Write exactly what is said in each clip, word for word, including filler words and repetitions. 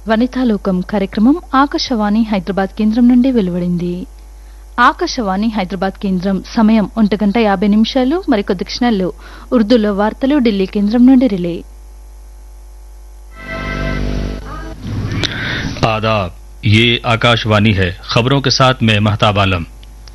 వనితాలోకం కార్యక్రమం ఆకాశవాణి హైదరాబాద్ కేంద్రం నుండి వెలువడింది. ఆకాశవాణి హైదరాబాద్ కేంద్రం సమయం ఒంటి గంట యాభై నిమిషాలు. మరికొద్ది క్షణాల్లో ఉర్దూలో వార్తలు ఢిల్లీ కేంద్రం నుండి రిలే. आदाब, ये आकाशवाणी है। खबरों के साथ मैं महताब आलम।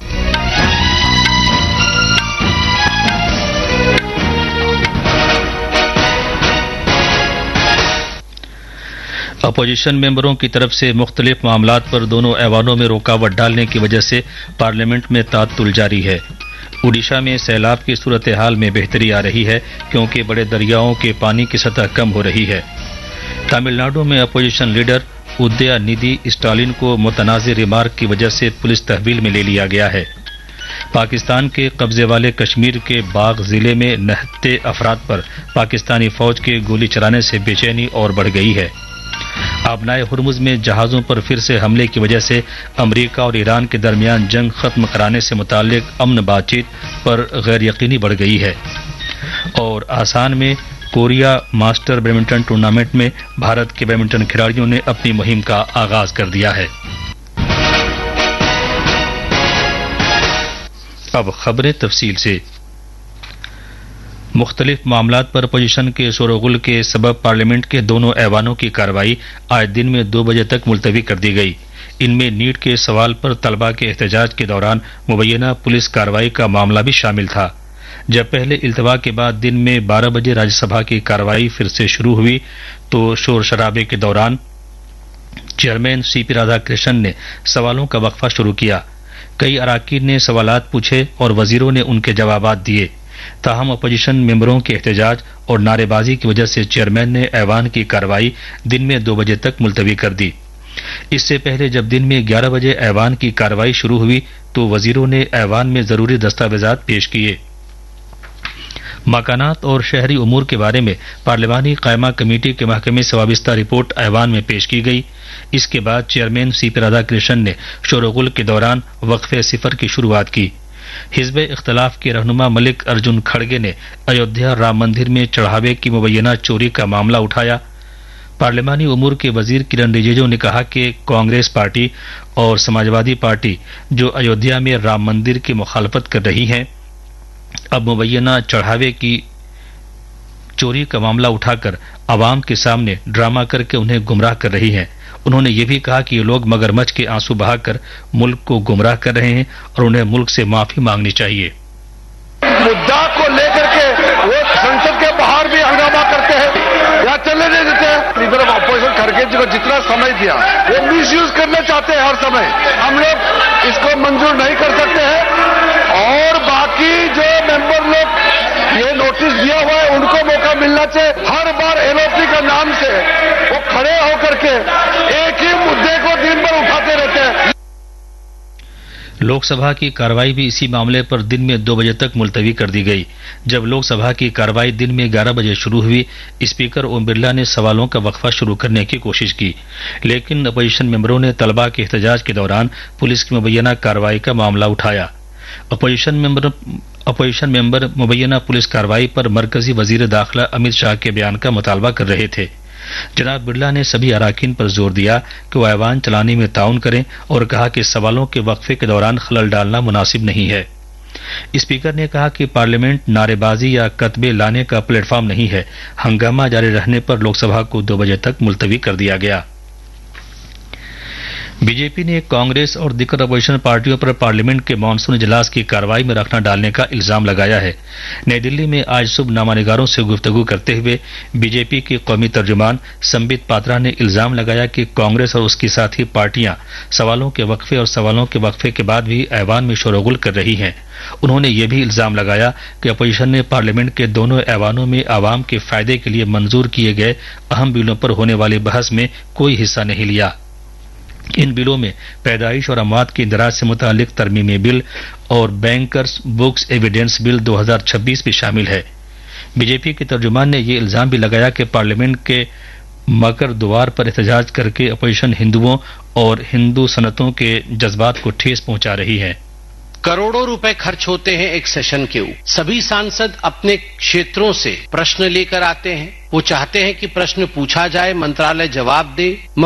अपोजिशन मेंबरों की तरफ से मुख्तलिफ मामलात पर दोनों ऐवानों में रुकावट डालने की वजह से पार्लियामेंट में तातुल जारी है। उड़ीसा में सैलाब की सूरत हाल में बेहतरी आ रही है क्योंकि बड़े दरियाओं के पानी की सतह कम हो रही है। तमिलनाडु में अपोजिशन लीडर उदयनिधि स्टालिन को मुतनाज़ रिमार्क की वजह से पुलिस तहवील में ले लिया गया है। पाकिस्तान के कब्जे वाले कश्मीर के बाग जिले में नहते अफराद पर पाकिस्तानी फौज के गोली चलाने से बेचैनी और बढ़ गई है। आबनाए हुर्मुज में जहाजों पर फिर से हमले की वजह से अमरीका और ईरान के दरमियान जंग खत्म कराने से मुताल्लिक अमन बातचीत पर गैर यकीनी बढ़ गई है। और आसान में कोरिया मास्टर बैडमिंटन टूर्नामेंट में भारत के बैडमिंटन खिलाड़ियों ने अपनी मुहिम का आगाज कर दिया है। अब खबरें तफसील से। मुख्तलिफ मामलात पर अपोजिशन के शोरगुल के सबब पार्लियामेंट के दोनों ऐवानों की कार्रवाई आज दिन में दो बजे तक मुलतवी कर दी गई। इनमें नीट के सवाल पर तलबा के एहतजाज के दौरान मुबैना पुलिस कार्रवाई का मामला भी शामिल था। जब पहले इल्तवा के बाद दिन में बारह बजे राज्यसभा की कार्रवाई फिर से शुरू हुई तो शोर शराबे के दौरान चेयरमैन सीपी राधाकृष्णन ने सवालों का वक्फा शुरू किया। कई अराकीन ने सवालात पूछे और वजीरों ने उनके जवाबात दिए। ताहम अपोजिशन मेंबरों के एहतजाज और नारेबाजी की वजह से चेयरमैन ने ऐवान की कार्रवाई दिन में दो बजे तक मुलतवी कर दी। इससे पहले जब दिन में ग्यारह बजे ऐवान की कार्रवाई शुरू हुई तो वजीरों ने ऐवान में जरूरी दस्तावेजात पेश किए। मकानात और शहरी उमूर के बारे में पार्लिमानी कायमा कमेटी के महकमे से वाबस्ता रिपोर्ट ऐवान में पेश की गई। इसके बाद चेयरमैन सीपी राधाकृष्णन ने शोरगुल के दौरान वक्फे सिफर की शुरुआत की। हिज़्ब इख्तलाफ के रहनुमा मलिक अर्जुन खड़गे ने अयोध्या राम मंदिर में चढ़ावे की मुबैना चोरी का मामला उठाया। पार्लिमानी उमूर के वजीर किरण रिजिजू ने कहा कि कांग्रेस पार्टी और समाजवादी पार्टी जो अयोध्या में राम मंदिर की मुखालफत कर रही हैं, अब मुबैना चढ़ावे की चोरी का मामला उठाकर आवाम के सामने ड्रामा करके उन्हें गुमराह कर रही हैं। उन्होंने ये भी कहा कि ये लोग मगरमच्छ के आंसू बहाकर मुल्क को गुमराह कर रहे हैं और उन्हें मुल्क से माफी मांगनी चाहिए। मुद्दा को लेकर के वो संसद के बाहर भी हंगामा करते हैं या चलने नहीं देते हैं। लीडर ऑफ अपोजिशन खड़गे जी को जितना समय दिया वो मिस यूज करना चाहते हैं हर समय। हम लोग इसको मंजूर नहीं कर सकते हैं और बाकी जो मेंबर लोग ये नोटिस दिया हुआ है उनको मौका मिलना चाहिए। हर बार एलओपी का नाम से वो खड़े होकर के एक ही मुद्दे को दिन भर उठाते रहते हैं। लोकसभा की कार्रवाई भी इसी मामले पर दिन में दो बजे तक मुलतवी कर दी गई। जब लोकसभा की कार्रवाई दिन में ग्यारह बजे शुरू हुई, स्पीकर ओम बिरला ने सवालों का वक्फा शुरू करने की कोशिश की, लेकिन अपोजिशन मेंबरों ने तलबा के एहतजाज के दौरान पुलिस की मुबैना कार्रवाई का मामला उठाया। Opposition member opposition member मुबैना police कार्रवाई पर मरकजी वजीर दाखिला अमित शाह के बयान का मुतालबा कर रहे थे। जनाब बिरला ने सभी अराकीन पर जोर दिया कि वह ऐवान चलाने में ताउन करें और कहा कि सवालों के वक्फे के दौरान खलल डालना मुनासिब नहीं है। स्पीकर ने कहा कि पार्लियामेंट नारेबाजी या कतबे लाने का प्लेटफॉर्म नहीं है। हंगामा जारी रहने पर लोकसभा को दो बजे तक मुलतवी कर दिया गया। बीजेपी ने कांग्रेस और दिक्कत अपोजिशन पार्टियों पर पार्लियामेंट के मानसून इजलास की कार्रवाई में रखना डालने का इल्जाम लगाया है। नई दिल्ली में आज सुबह नामानिगारों से गुफ्तगू करते हुए बीजेपी के कौमी तर्जुमान संबित पात्रा ने इल्जाम लगाया कि कांग्रेस और उसकी साथी पार्टियां सवालों के वक्फे और सवालों के वक्फे के बाद भी ऐवान में शोरगुल कर रही हैं। उन्होंने ये भी इल्जाम लगाया कि अपोजिशन ने पार्लियामेंट के दोनों ऐवानों में आवाम के फायदे के लिए मंजूर किए गए अहम बिलों पर होने वाली बहस में कोई हिस्सा नहीं लिया। इन बिलों में पैदाइश और अमवात की इंदराज से मुतालिक तरमीमी बिल और बैंकर्स बुक्स एविडेंस बिल दो हज़ार छब्बीस भी शामिल है। बीजेपी के तर्जुमान ने ये इल्जाम भी लगाया कि पार्लियामेंट के मकर द्वार पर एहतजाज करके अपोजिशन हिंदुओं और हिंदू सनतों के जज्बात को ठेस पहुंचा रही है। करोड़ों रुपए खर्च होते हैं एक सेशन के ऊपर। सभी सांसद अपने क्षेत्रों से प्रश्न लेकर आते हैं। वो चाहते हैं कि प्रश्न पूछा जाए, मंत्रालय जवाब दे।